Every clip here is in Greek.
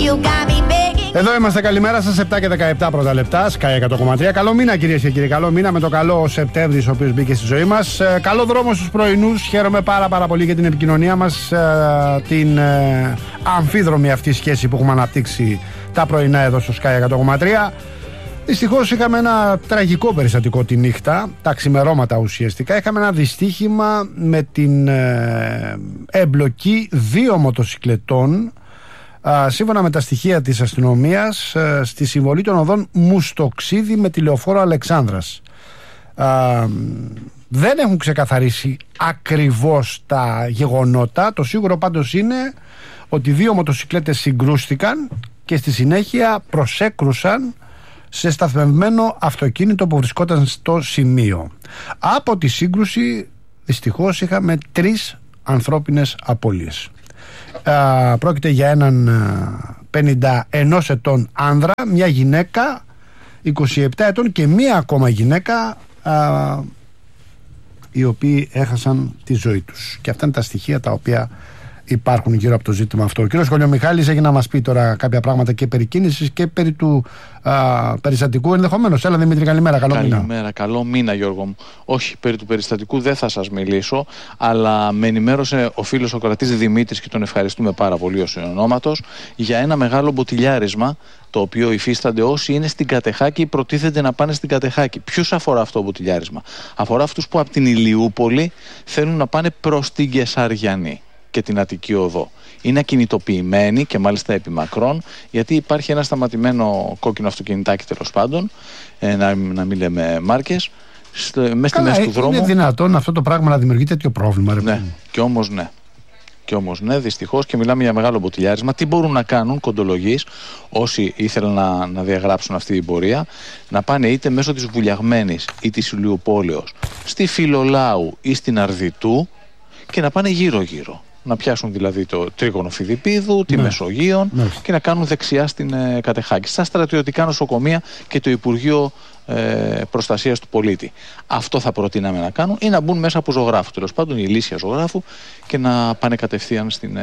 Εδώ είμαστε, καλημέρα σας, 7 και 17 πρώτα λεπτά, Sky 100,3. Καλό μήνα κυρίες και κύριοι, καλό μήνα με το καλό Σεπτέμβρης ο οποίος μπήκε στη ζωή μας. Καλό δρόμο στους πρωινούς, χαίρομαι πάρα πολύ για την επικοινωνία μας, την αμφίδρομη αυτή σχέση που έχουμε αναπτύξει τα πρωινά εδώ στο Sky 100,3. Δυστυχώς είχαμε ένα τραγικό περιστατικό τη νύχτα, τα ξημερώματα ουσιαστικά. Είχαμε ένα δυστύχημα με την εμπλοκή δύο μοτοσικλετών, σύμφωνα με τα στοιχεία της αστυνομίας, στη συμβολή των οδών Μουστοξίδη με τη λεωφόρο Αλεξάνδρας. Δεν έχουν ξεκαθαρίσει ακριβώς τα γεγονότα. Το σίγουρο πάντως είναι ότι δύο μοτοσικλέτες συγκρούστηκαν και στη συνέχεια προσέκρουσαν σε σταθμευμένο αυτοκίνητο που βρισκόταν στο σημείο. Από τη σύγκρουση δυστυχώς είχαμε 3 ανθρώπινες απώλειες. Πρόκειται για έναν 51 ετών άνδρα, μια γυναίκα 27 ετών και μια ακόμα γυναίκα, οι οποίοι έχασαν τη ζωή τους. Και αυτά είναι τα στοιχεία τα οποία υπάρχουν γύρω από το ζήτημα αυτό. Ο κ. Κολιομιχάλης έχει να μας πει τώρα κάποια πράγματα και περί κίνησης και περί του περιστατικού ενδεχομένως. Έλα Δημήτρη, καλημέρα, καλό μήνα. Καλημέρα, καλό μήνα Γιώργο μου. Όχι, περί του περιστατικού δεν θα σας μιλήσω, αλλά με ενημέρωσε ο φίλος ο κρατής Δημήτρης και τον ευχαριστούμε πάρα πολύ ως ονόματος, για ένα μεγάλο μποτιλιάρισμα το οποίο υφίστανται όσοι είναι στην Κατεχάκη ή προτίθενται να πάνε στην Κατεχάκη. Ποιους αφορά αυτό το μποτιλιάρισμα? Αφορά αυτούς που από την Ηλιούπολη θέλουν να πάνε προς την Κεσαριανή και την Αττική Οδό. Είναι ακινητοποιημένοι και μάλιστα επί μακρόν, γιατί υπάρχει ένα σταματημένο κόκκινο αυτοκινητάκι, τέλος πάντων, να μην λέμε μάρκες, μέσα στη μέση του δρόμου. Είναι δυνατόν αυτό το πράγμα να δημιουργεί τέτοιο πρόβλημα? Ναι, και όμως ναι, δυστυχώς, και μιλάμε για μεγάλο μποτιλιάρισμα. Τι μπορούν να κάνουν κοντολογείς όσοι ήθελαν να διαγράψουν αυτή την πορεία? Να πάνε είτε μέσω της Βουλιαγμένης ή της Ηλιουπόλεως στη Φιλολάου ή στην Αρδιτού και να πάνε γύρω-γύρω. Να πιάσουν δηλαδή το τρίγωνο Φιδιππίδου, τη Μεσογείων και να κάνουν δεξιά στην Κατεχάκη, στα στρατιωτικά νοσοκομεία και το Υπουργείο Προστασίας του Πολίτη. Αυτό θα προτείναμε να κάνουν, ή να μπουν μέσα από ζωγράφου, τέλος πάντων η λύσια ζωγράφου, και να πάνε κατευθείαν στην.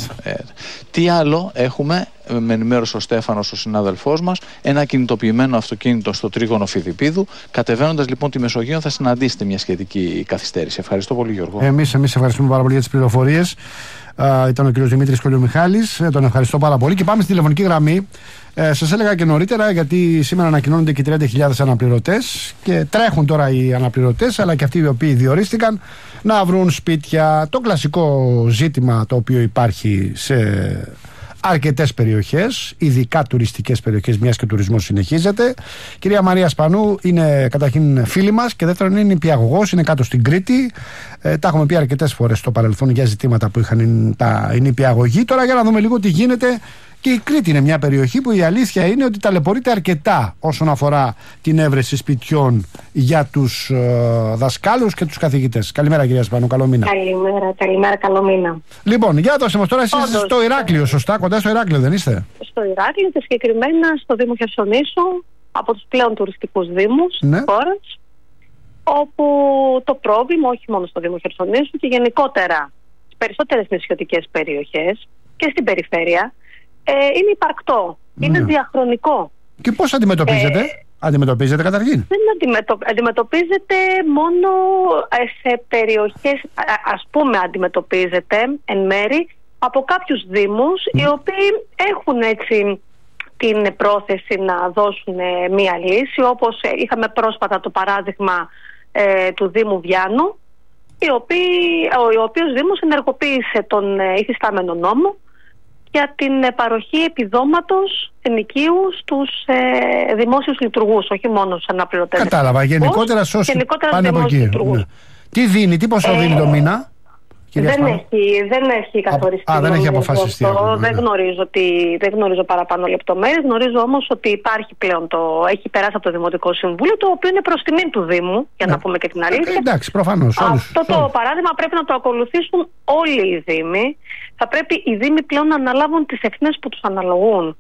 Τι άλλο έχουμε? Με ενημέρωσε ο Στέφανος, ο συνάδελφός μας, ένα κινητοποιημένο αυτοκίνητο στο τρίγωνο Φιδιππίδου. Κατεβαίνοντας λοιπόν τη Μεσογείο θα συναντήσετε μια σχετική καθυστέρηση. Ευχαριστώ πολύ, Γιώργο. Εμείς ευχαριστούμε πάρα πολύ για τις πληροφορίες. Ήταν ο κ. Δημήτρης Κολιομιχάλης, τον ευχαριστώ πάρα πολύ. Και πάμε στη τηλεφωνική γραμμή. Σας έλεγα και νωρίτερα, γιατί σήμερα ανακοινώνονται και 30.000 αναπληρωτές και τρέχουν τώρα οι αναπληρωτές, αλλά και αυτοί οι οποίοι διορίστηκαν να βρουν σπίτια. Το κλασικό ζήτημα το οποίο υπάρχει σε αρκετές περιοχές, ειδικά τουριστικές περιοχές, μιας και ο τουρισμός συνεχίζεται. Κυρία Μαρία Σπανού είναι καταρχήν φίλη μας και δεύτερον είναι νηπιαγωγός, είναι κάτω στην Κρήτη. Τα έχουμε πει αρκετές φορές στο παρελθόν για ζητήματα που είχαν οι νηπιαγωγοί. Τώρα για να δούμε λίγο τι γίνεται. Και η Κρήτη είναι μια περιοχή που η αλήθεια είναι ότι ταλαιπωρείται αρκετά όσον αφορά την έβρεση σπιτιών για τους δασκάλους και τους καθηγητές. Καλημέρα κυρία Σπανού, καλό μήνα. Καλημέρα, καλό μήνα. Λοιπόν, για δώστε μας τώρα, εσείς είστε στο Ηράκλειο, σωστά? Κοντά στο Ηράκλειο δεν είστε? Στο Ηράκλειο και συγκεκριμένα στο Δήμο Χερσονήσου, από τους πλέον τουριστικούς δήμους της χώρας, όπου το πρόβλημα, όχι μόνο στο Δήμο Χερσονήσου και γενικότερα στις περισσότερες νησιωτικές περιοχές και στην περιφέρεια, είναι υπαρκτό, είναι διαχρονικό. Και πώς αντιμετωπίζετε καταρχήν? Δεν αντιμετωπίζεται μόνο σε περιοχές, ας πούμε αντιμετωπίζεται εν μέρη από κάποιους δήμους οι οποίοι έχουν έτσι την πρόθεση να δώσουν μία λύση, όπως είχαμε πρόσφατα το παράδειγμα του Δήμου Βιάνου, ο οποίος Δήμος ενεργοποίησε τον υφιστάμενο νόμο για την παροχή επιδόματος ενοικίου στους δημόσιους λειτουργούς, όχι μόνο στους αναπληρωτές. Κατάλαβα, γενικότερα σε όσοι πάνε από εκεί. Τι δίνει, τι ποσό δίνει το μήνα? Δεν έχει καθοριστεί. Δεν έχει αποφασιστεί. Δεν γνωρίζω παραπάνω λεπτομέρειες. Γνωρίζω όμως ότι υπάρχει πλέον έχει περάσει από το Δημοτικό Συμβούλιο, το οποίο είναι προς τιμήν του Δήμου, για να πούμε και την αλήθεια. Εντάξει, προφανώς. Αυτό το παράδειγμα πρέπει να το ακολουθήσουν όλοι οι Δήμοι. Θα πρέπει οι Δήμοι πλέον να αναλάβουν τις ευθύνες που τους αναλογούν.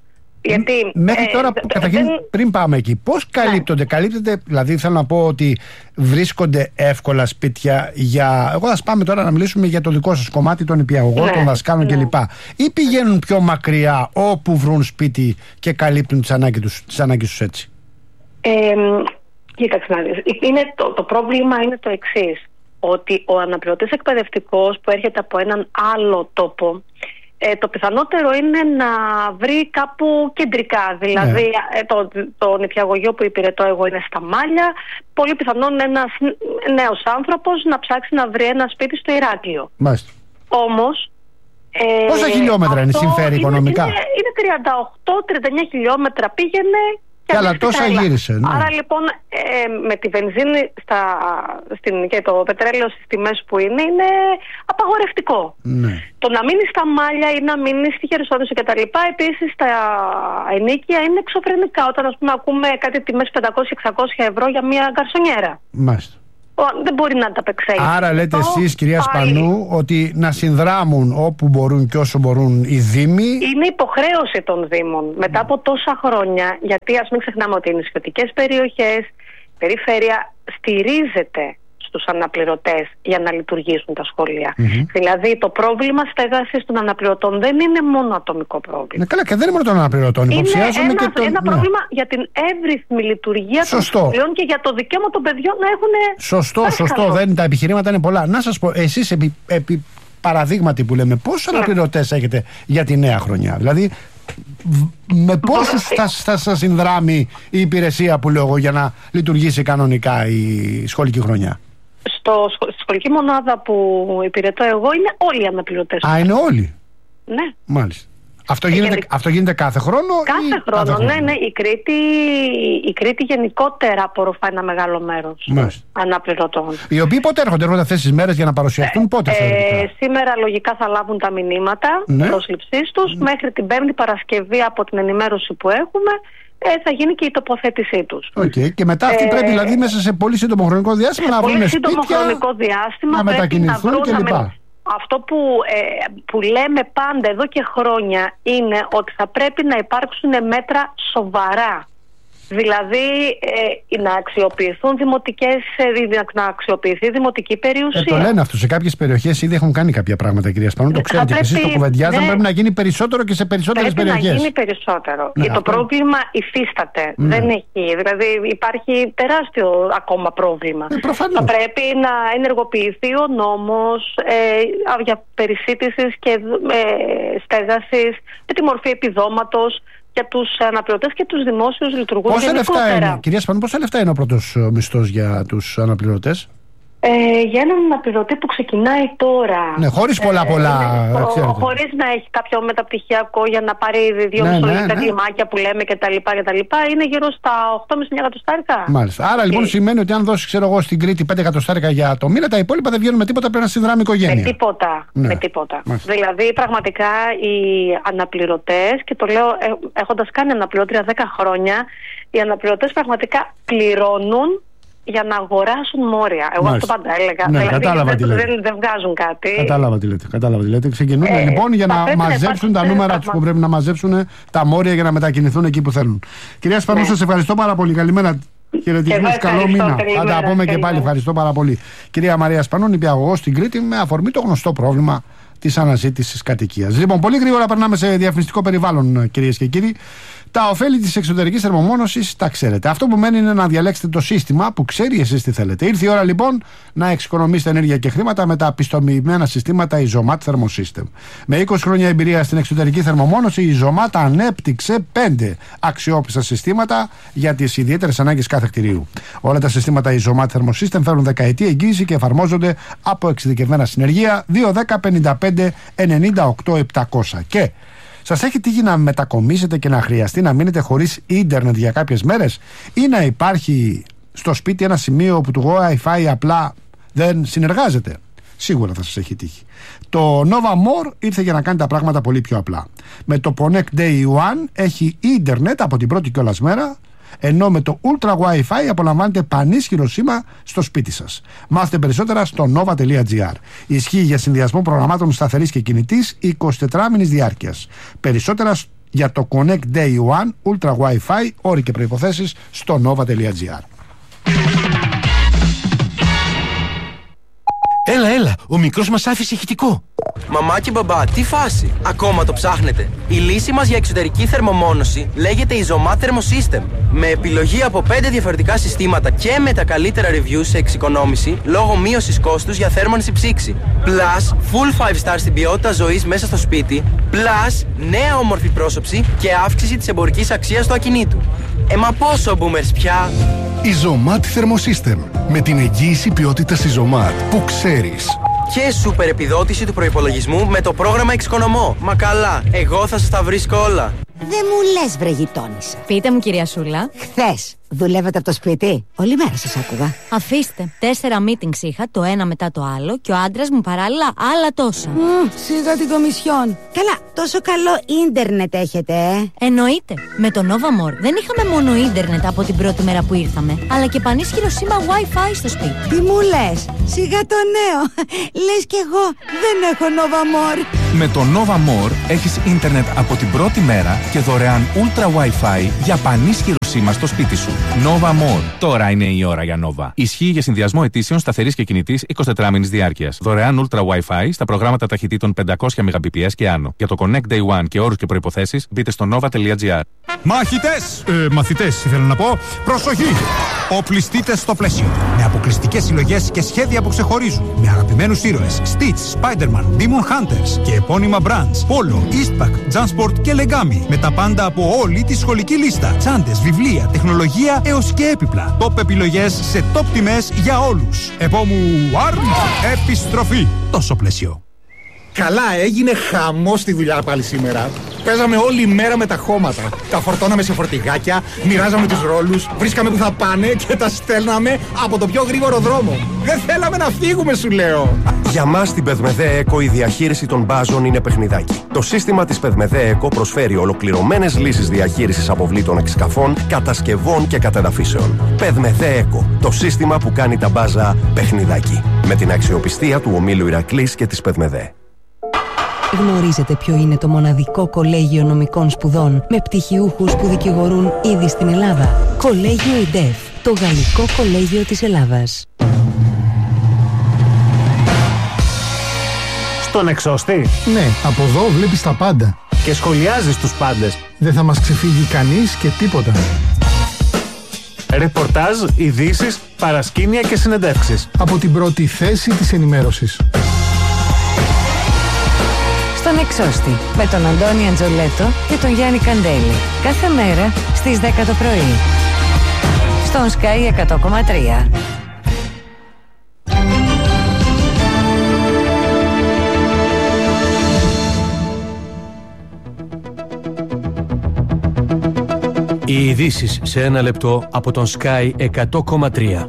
Γιατί, μέχρι τώρα, καταρχήν, πριν πάμε εκεί, πώς καλύπτονται? Καλύπτεται, δηλαδή θέλω να πω ότι βρίσκονται εύκολα σπίτια για. Εγώ θα πάμε τώρα να μιλήσουμε για το δικό σας κομμάτι, των νηπιαγωγών, των δασκάλων κλπ. Ή πηγαίνουν πιο μακριά όπου βρουν σπίτι και καλύπτουν τις ανάγκες τους έτσι? Κοίταξε να δεις. Το πρόβλημα είναι το εξής. Ότι ο αναπληρωτής εκπαιδευτικός που έρχεται από έναν άλλο τόπο, το πιθανότερο είναι να βρει κάπου κεντρικά. Δηλαδή, το νηπιαγωγείο που υπηρετώ εγώ είναι στα Μάλια. Πολύ πιθανόν ένας νέος άνθρωπος να ψάξει να βρει ένα σπίτι στο Ηράκλειο. Μάλιστα. Όμως, πόσα χιλιόμετρα είναι, συμφέρει οικονομικά? Είναι 38-39 χιλιόμετρα πήγαινε. Και άλλα τόσα γύρισε. Ναι. Άρα λοιπόν με τη βενζίνη και το πετρέλαιο στις τιμές που είναι απαγορευτικό. Ναι. Το να μείνει στα Μάλια ή να μείνει στη Χερσόνησο κτλ. Επίσης τα ενίκια είναι εξωφρενικά. Όταν ας πούμε ακούμε κάτι τιμές 500-600 ευρώ για μια γκαρσονιέρα. Μάλιστα. Δεν μπορεί να ανταπεξέλθει. Άρα λέτε εσείς, κυρία Σπανού, ότι να συνδράμουν όπου μπορούν και όσο μπορούν οι Δήμοι. Είναι υποχρέωση των Δήμων μετά από τόσα χρόνια, γιατί ας μην ξεχνάμε ότι οι νησιωτικές περιοχές, περιφέρεια στηρίζεται στους αναπληρωτές για να λειτουργήσουν τα σχολεία. Δηλαδή το πρόβλημα στέγασης των αναπληρωτών δεν είναι μόνο ατομικό πρόβλημα. Καλά, και δεν είναι μόνο των αναπληρωτών. Είναι ένα πρόβλημα για την εύρυθμη λειτουργία των σχολείων και για το δικαίωμα των παιδιών να έχουν. Σωστό. Τα επιχειρήματα είναι πολλά. Να σας πω, εσείς επί παραδείγματι που λέμε, πόσους αναπληρωτές έχετε για τη νέα χρονιά? Δηλαδή, με πόσους θα σας συνδράμει η υπηρεσία που λέω εγώ για να λειτουργήσει κανονικά η σχολική χρονιά? Στη σχολική μονάδα που υπηρετώ εγώ είναι όλοι οι αναπληρωτές. Είναι όλοι? Ναι. Μάλιστα. Αυτό γίνεται κάθε χρόνο? Κάθε χρόνο, ναι. Η Κρήτη γενικότερα απορροφά ένα μεγάλο μέρος αναπληρωτών. Οι οποίοι πότε έρχονται αυτές τις μέρες για να παρουσιαστούν? Πότε σήμερα λογικά θα λάβουν τα μηνύματα πρόσληψής τους. Μέχρι την 5η Παρασκευή από την ενημέρωση που έχουμε θα γίνει και η τοποθέτησή τους. Και μετά αυτοί πρέπει δηλαδή μέσα σε πολύ σύντομο χρονικό διάστημα να βρουν σπίτια, να μετακινηθούν κλπ. Αυτό που λέμε πάντα εδώ και χρόνια είναι ότι θα πρέπει να υπάρξουν μέτρα σοβαρά. Δηλαδή να αξιοποιηθούν να αξιοποιηθεί δημοτική περιουσία. Το λένε αυτό. Σε κάποιες περιοχές ήδη έχουν κάνει κάποια πράγματα, κυρία Σπανού. Το ξέρετε και εσείς το κουβεντιάζετε. Πρέπει να γίνει περισσότερο και σε περισσότερες περιοχές. Πρέπει να γίνει περισσότερο. Το πρόβλημα υφίσταται. Δεν έχει. Δηλαδή υπάρχει τεράστιο ακόμα πρόβλημα. Θα πρέπει να ενεργοποιηθεί ο νόμος για περισύτησης και στέγασης με τη μορφή επιδόματος για τους αναπληρωτές και τους δημόσιους λειτουργούς γενικότερα. Κυρία Σπανού, πόσα λεφτά είναι ο πρώτος μισθός για τους αναπληρωτές? Για έναν αναπληρωτή που ξεκινάει τώρα. Ναι, χωρίς πολλά. Χωρίς να έχει κάποιο μεταπτυχιακό για να πάρει δύο μισθολογικά κλιμάκια που λέμε κτλ. Είναι γύρω στα 8,5 εκατοστάρικα. Μάλιστα. Άρα λοιπόν σημαίνει ότι αν δώσει, ξέρω εγώ, στην Κρήτη 5 εκατοστάρικα για το μήνα, τα υπόλοιπα δεν βγαίνουν με τίποτα, πρέπει να συνδράμει η οικογένεια. Με τίποτα. Δηλαδή πραγματικά οι αναπληρωτές, και το λέω έχοντας κάνει αναπληρώτρια 10 χρόνια, οι αναπληρωτές πραγματικά πληρώνουν για να αγοράσουν μόρια. Εγώ αυτό πάντα έλεγα. Κατάλαβα τι λέτε. Δεν βγάζουν κάτι. Κατάλαβα τι λέτε. Ξεκινούν λοιπόν για να μαζέψουν τα νούμερα τους που πρέπει να μαζέψουν, τα μόρια για να μετακινηθούν εκεί που θέλουν. Κυρία Σπανού, σας ευχαριστώ πάρα πολύ. Καλημέρα. Χαιρετισμούς, καλό μήνα. Θα τα πούμε και πάλι. Ευχαριστώ πάρα πολύ. Κυρία Μαρία Σπανού, νηπιαγωγός στην Κρήτη, με αφορμή το γνωστό πρόβλημα της αναζήτησης κατοικίας. Λοιπόν, πολύ γρήγορα περνάμε σε διαφημιστικό περιβάλλον, κυρίες και κύριοι. Τα ωφέλη της εξωτερικής θερμομόνωσης τα ξέρετε. Αυτό που μένει είναι να διαλέξετε το σύστημα που ξέρει εσείς τι θέλετε. Ήρθε η ώρα λοιπόν να εξοικονομήσετε ενέργεια και χρήματα με τα πιστοποιημένα συστήματα Isomat Thermosystem. Με 20 χρόνια εμπειρία στην εξωτερική θερμομόνωση, η Isomat ανέπτυξε 5 αξιόπιστα συστήματα για τις ιδιαίτερες ανάγκες κάθε κτηρίου. Όλα τα συστήματα Isomat Thermosystem φέρουν δεκαετή εγγύηση και εφαρμόζονται από εξειδικευμένα συνεργεία 210 55 98 700. Και σας έχει τύχει να μετακομίσετε και να χρειαστεί να μείνετε χωρίς ίντερνετ για κάποιες μέρες, ή να υπάρχει στο σπίτι ένα σημείο όπου το Wi-Fi απλά δεν συνεργάζεται? Σίγουρα θα σας έχει τύχει. Το Nova More ήρθε για να κάνει τα πράγματα πολύ πιο απλά. Με το Connect Day One έχει ίντερνετ από την πρώτη κιόλας μέρα, ενώ με το Ultra Wi-Fi απολαμβάνετε πανίσχυρο σήμα στο σπίτι σας. Μάθετε περισσότερα στο nova.gr. Ισχύει για συνδυασμό προγραμμάτων σταθερής και κινητής 24 μήνης διάρκειας. Περισσότερα για το Connect Day One Ultra Wi-Fi, όροι και προϋποθέσεις στο nova.gr. Έλα, ο μικρός μας άφησε ηχητικό. Μαμά και μπαμπά, τι φάση, ακόμα το ψάχνετε? Η λύση μας για εξωτερική θερμομόνωση λέγεται Isomat Thermosystem. Με επιλογή από 5 διαφορετικά συστήματα και με τα καλύτερα reviews σε εξοικονόμηση λόγω μείωσης κόστους για θέρμανση ψήξη. Plus, full 5 star στην ποιότητα ζωής μέσα στο σπίτι. Plus, νέα όμορφη πρόσωψη και αύξηση της εμπορικής αξίας του ακινήτου. Μα πόσο boomers πια? Isomat Thermosystem. Με την εγγύηση ποιότητας Isomat που ξέρεις. Και σούπερ επιδότηση του προϋπολογισμού με το πρόγραμμα Εξοικονομώ. Μα καλά, εγώ θα σας τα βρίσκω όλα. Δεν μου λες, βρε γειτόνισσα. Πείτε μου, κυρία Σούλα. Χθες δουλεύετε από το σπίτι? Όλη μέρα σας άκουγα. Αφήστε. 4 meetings είχα, το ένα μετά το άλλο, και ο άντρας μου παράλληλα άλλα τόσα. Σιγά την κομισιόν. Καλά, τόσο καλό ίντερνετ έχετε, Εννοείται. Με το Nova More δεν είχαμε μόνο ίντερνετ από την πρώτη μέρα που ήρθαμε, αλλά και πανίσχυρο σήμα Wi-Fi στο σπίτι. Τι μου λες? Σιγά το νέο. Λες κι εγώ δεν έχω Nova More. Με το Nova More έχεις ίντερνετ από την πρώτη μέρα και δωρεάν Ultra Wi-Fi για πανίσχυρο σήμα στο σπίτι σου. Nova More. Τώρα είναι η ώρα για Nova. Ισχύει για συνδυασμό αιτήσεων σταθερής και κινητής 24 μήνης διάρκειας. Δωρεάν Ultra Wi-Fi στα προγράμματα ταχυτήτων 500 Mbps και άνω. Για το Connect Day One και όρους και προϋποθέσεις μπείτε στο nova.gr. Μαθητές ήθελα να πω. Προσοχή! Οπλιστείτε στο πλαίσιο. Με αποκλειστικές συλλογές και σχέδια που ξεχωρίζουν. Με αγαπημένους ήρωες Stitch, Spider-Man, Demon Hunters και επώνυμα brands Polo, Eastpak, Jansport και Legami. Με τα πάντα από όλη τη σχολική λίστα. Τσάντες, βιβλία, τεχνολογία έως και έπιπλα. Top επιλογές σε top τιμές για όλους. Επόμου επιστροφή. Τόσο πλαίσιο. Καλά, έγινε χαμός στη δουλειά πάλι σήμερα. Παίζαμε όλη μέρα με τα χώματα. Τα φορτώναμε σε φορτηγάκια, μοιράζαμε τους ρόλους, βρίσκαμε που θα πάνε και τα στέλναμε από το πιο γρήγορο δρόμο. Δεν θέλαμε να φύγουμε, σου λέω. Για μας στην Πεδμεδέ Eco η διαχείριση των μπάζων είναι παιχνιδάκι. Το σύστημα της Πεδμεδέ Eco προσφέρει ολοκληρωμένες λύσεις διαχείρισης αποβλήτων εξκαφών, κατασκευών και κατεδαφίσεων. Πεδμεδέ Eco, το σύστημα που κάνει τα μπάζα παιχνιδάκι. Με την αξιοπιστία του ομίλου Ηρακλής και της Πεδμεδέ. Γνωρίζετε ποιο είναι το μοναδικό κολέγιο νομικών σπουδών με πτυχιούχους που δικηγορούν ήδη στην Ελλάδα? Κολέγιο ΙΝΤΕΦ, το γαλλικό κολέγιο της Ελλάδας. Στον εξώστη. Ναι, από εδώ βλέπεις τα πάντα. Και σχολιάζεις τους πάντες. Δεν θα μας ξεφύγει κανείς και τίποτα. Ρεπορτάζ, ειδήσεις, παρασκήνια και συνεντεύξεις. Από την πρώτη θέση της ενημέρωσης. Στον εξώστη, με τον Αντώνη Αντζολέτο και τον Γιάννη Καντέλη. Κάθε μέρα στις 10 το πρωί. Στον Sky 100,3. Οι ειδήσεις σε ένα λεπτό από τον Sky 100,3.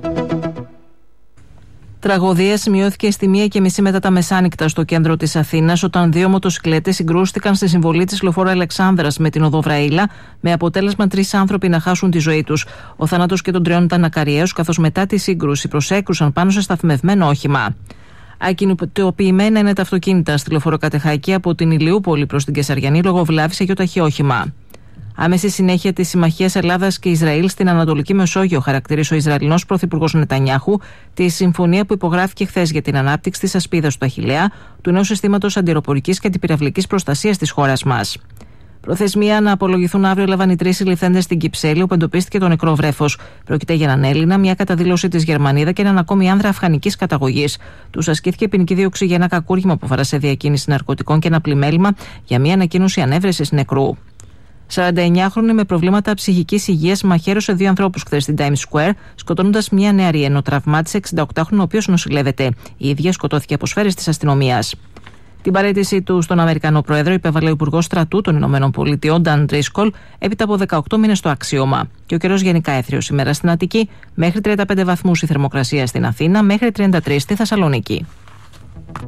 Τραγωδία σημειώθηκε στη 1:30 μετά τα μεσάνυχτα στο κέντρο της Αθήνας, όταν 2 μοτοσικλέτες συγκρούστηκαν στη συμβολή της λεωφόρου Αλεξάνδρας με την οδό Βραΐλα, με αποτέλεσμα 3 άνθρωποι να χάσουν τη ζωή τους. Ο θάνατος και των 3 ήταν ακαριαίος, καθώς μετά τη σύγκρουση προσέκρουσαν πάνω σε σταθμευμένο όχημα. Ακινητοποιημένα είναι τα αυτοκίνητα στη λεωφόρο Κατεχάκη από την Ηλιούπολη προς την Κεσαριανή λόγω βλάβης σε γιοταχή όχημα. Άμεση συνέχεια της συμμαχίας Ελλάδας και Ισραήλ στην Ανατολική Μεσόγειο, χαρακτήρισε ο Ισραηλινός Πρωθυπουργός Νετανιάχου τη συμφωνία που υπογράφηκε χθες για την ανάπτυξη της ασπίδας του Αχιλλέα, του νέου συστήματος αντιεροπορικής και αντιπυραυλικής προστασίας της χώρας μας. Προθεσμία να απολογηθούν αύριο έλαβαν οι 3 συλληφθέντες στην Κυψέλη, όπου εντοπίστηκε το νεκρό βρέφος. Πρόκειται για έναν Έλληνα, μια καταδήλωση της Γερμανίδα και έναν ακόμη άνδρα αφγανικής καταγωγής. Τους ασκήθηκε ποινική δίωξη για ένα κακούργημα που αφορά σε διακίνηση ναρκωτικών και ένα πλημέλημα για μια ανακοίνωση ανέβρεσης νεκρού. 49χρονη με προβλήματα ψυχικής υγείας μαχαίρωσε 2 ανθρώπους χθες στην Times Square, σκοτώνοντας μια νεαρή, ενώ τραυμάτισε 68χρονο, ο οποίος νοσηλεύεται. Η ίδια σκοτώθηκε από σφαίρες της αστυνομίας. Την παραίτησή του στον Αμερικανό Πρόεδρο υπέβαλε ο Υπουργός Στρατού των ΗΠΑ, Νταν Ντρίσκολ, έπειτα από 18 μήνες στο αξίωμα. Και ο καιρός γενικά έθριος σήμερα στην Αττική, μέχρι 35 βαθμούς η θερμοκρασία στην Αθήνα, μέχρι 33 στη Θεσσαλονίκη.